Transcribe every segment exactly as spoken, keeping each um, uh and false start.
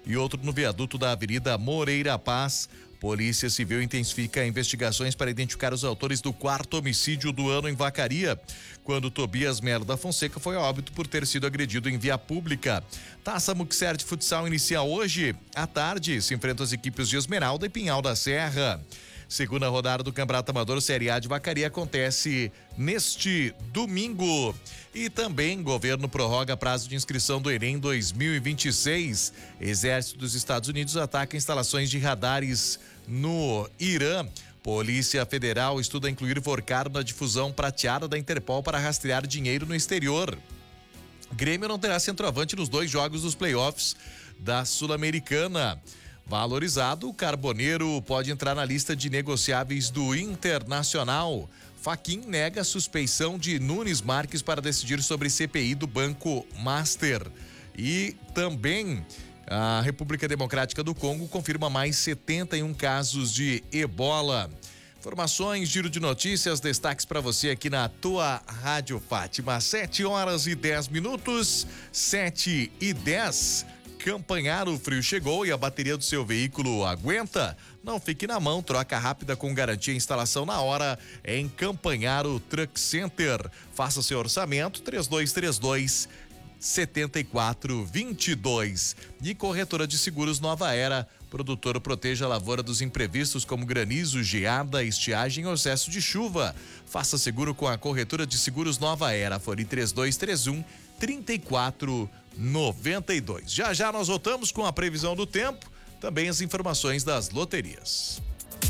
e outro no viaduto da Avenida Moreira Paz. Polícia Civil intensifica investigações para identificar os autores do quarto homicídio do ano em Vacaria, quando Tobias Melo da Fonseca foi a óbito por ter sido agredido em via pública. Taça Muxer de Futsal inicia hoje à tarde, se enfrentam as equipes de Esmeralda e Pinhal da Serra. Segunda rodada do Campeonato Amador Série A de Vacaria acontece neste domingo. E também governo prorroga prazo de inscrição do Enem dois mil e vinte e seis. Exército dos Estados Unidos ataca instalações de radares no Irã. Polícia Federal estuda incluir forcado na difusão prateada da Interpol para rastrear dinheiro no exterior. Grêmio não terá centroavante nos dois jogos dos playoffs da Sul-Americana. Valorizado, o Carboneiro pode entrar na lista de negociáveis do Internacional. Fachin nega a suspeição de Nunes Marques para decidir sobre C P I do Banco Master. E também a República Democrática do Congo confirma mais setenta e um casos de ebola. Informações, giro de notícias, destaques para você aqui na tua Rádio Fátima. sete horas e dez minutos, sete e dez. Campanhar, o frio chegou e a bateria do seu veículo aguenta? Não fique na mão, troca rápida com garantia e instalação na hora em Campanhar, o Truck Center. Faça seu orçamento, três dois três dois, sete quatro dois dois. E Corretora de Seguros Nova Era, produtor proteja a lavoura dos imprevistos como granizo, geada, estiagem ou excesso de chuva. Faça seguro com a Corretora de Seguros Nova Era, fone três dois três um, três quatro noventa e dois. Já já nós voltamos com a previsão do tempo, também as informações das loterias.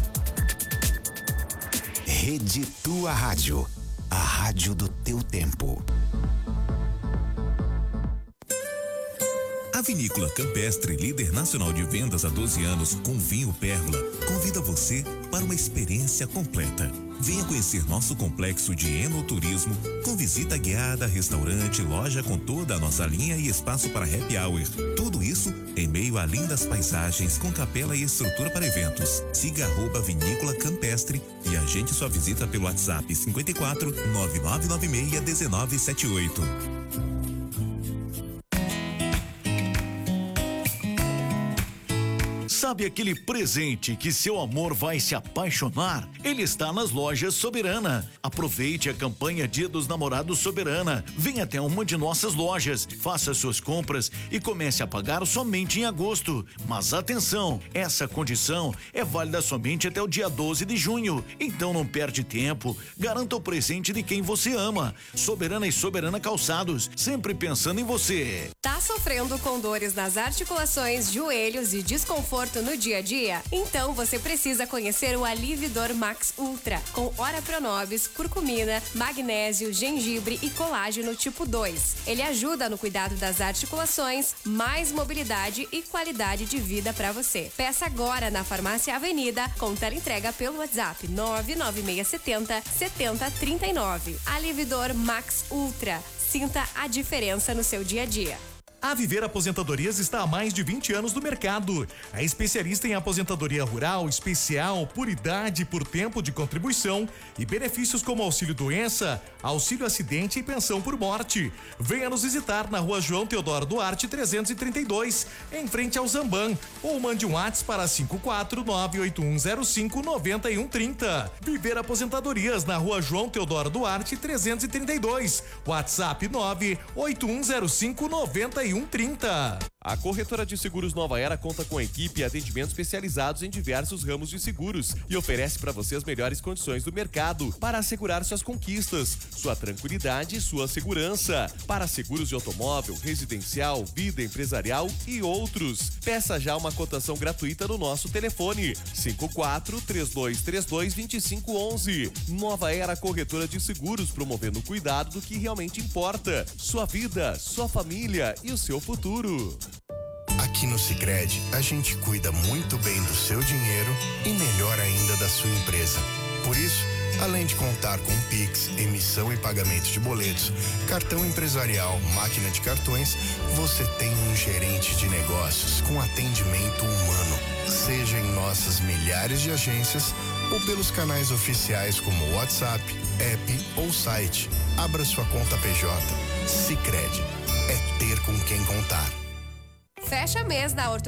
Rede Tua Rádio, a rádio do teu tempo. A Vinícola Campestre, líder nacional de vendas há doze anos com vinho Pérola, convida você para uma experiência completa. Venha conhecer nosso complexo de enoturismo, com visita guiada, restaurante, loja com toda a nossa linha e espaço para happy hour. Tudo isso em meio a lindas paisagens com capela e estrutura para eventos. Siga arroba Vinícola Campestre e agende sua visita pelo WhatsApp cinco quatro, nove nove nove seis, um nove sete oito. Sabe aquele presente que seu amor vai se apaixonar? Ele está nas lojas Soberana. Aproveite a campanha Dia dos Namorados Soberana. Venha até uma de nossas lojas, faça suas compras e comece a pagar somente em agosto. Mas atenção, essa condição é válida somente até o dia doze de junho. Então não perde tempo, garanta o presente de quem você ama. Soberana e Soberana Calçados, sempre pensando em você. Tá sofrendo com dores nas articulações, joelhos e desconforto no dia a dia? Então você precisa conhecer o Alividor Max Ultra, com Ora Pronobis, curcumina, magnésio, gengibre e colágeno tipo dois. Ele ajuda no cuidado das articulações, mais mobilidade e qualidade de vida para você. Peça agora na Farmácia Avenida, com teleentrega pelo WhatsApp nove nove seis sete zero, sete zero três nove. Alividor Max Ultra. Sinta a diferença no seu dia a dia. A Viver Aposentadorias está há mais de vinte anos no mercado. É especialista em aposentadoria rural, especial, por idade, por tempo de contribuição e benefícios como auxílio doença, auxílio acidente e pensão por morte. Venha nos visitar na Rua João Teodoro Duarte trezentos e trinta e dois, em frente ao Zamban, ou mande um WhatsApp para cinco quatro nove oito um zero cinco nove um três zero. Viver Aposentadorias na Rua João Teodoro Duarte trezentos e trinta e dois, WhatsApp nove oito um zero cinco nove um trinta. A Corretora de Seguros Nova Era conta com equipe e atendimento especializados em diversos ramos de seguros e oferece para você as melhores condições do mercado para assegurar suas conquistas, sua tranquilidade e sua segurança. Para seguros de automóvel, residencial, vida empresarial e outros. Peça já uma cotação gratuita no nosso telefone cinco quatro três dois três dois dois cinco um um. Nova Era Corretora de Seguros, promovendo o cuidado do que realmente importa: sua vida, sua família e o seu futuro. Aqui no Sicredi, a gente cuida muito bem do seu dinheiro e melhor ainda da sua empresa. Por isso, além de contar com Pix, emissão e pagamento de boletos, cartão empresarial, máquina de cartões, você tem um gerente de negócios com atendimento humano. Seja em nossas milhares de agências ou pelos canais oficiais como WhatsApp, app ou site. Abra sua conta P J. Sicredi. É ter com quem contar. Fecha mês da